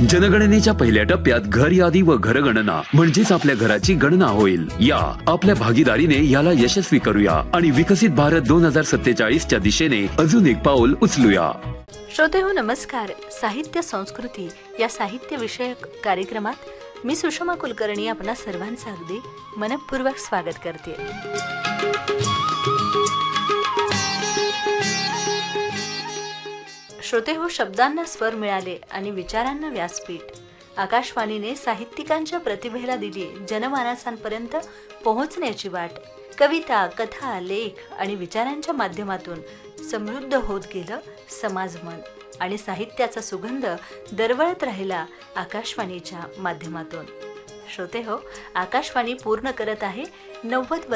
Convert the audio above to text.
जनगणनेच्या पहिल्या टप्प्यात घर यादी व घरगणना म्हणजेच आपल्या घराची गणना होईल. या आपल्या भागीदारीने याला यशस्वी करूया आणि विकसित भारत 2047 च्या दिशेने अजून एक पाऊल उचलूया. श्रोतेहो नमस्कार. साहित्य संस्कृती या साहित्य विषयक कार्यक्रमात मी सुषमा कुलकर्णी आपणा सर्वांचं अगदी मनपूर्वक स्वागत करते. श्रोतेहो, शब्दांना स्वर मिळाले आणि विचारांना व्यासपीठ. आकाशवाणीने साहित्यिकांच्या प्रतिभेला दिली जनमानसांपर्यंत पोहोचण्याची वाट. कविता, कथा, लेख आणि विचारांच्या माध्यमातून समृद्ध होत गेलं समाजमन आणि साहित्याचा सुगंध दरवळत राहिला आकाशवाणीच्या माध्यमातून. श्रोतेहो, आकाशवाणी पूर्ण करत आहे 90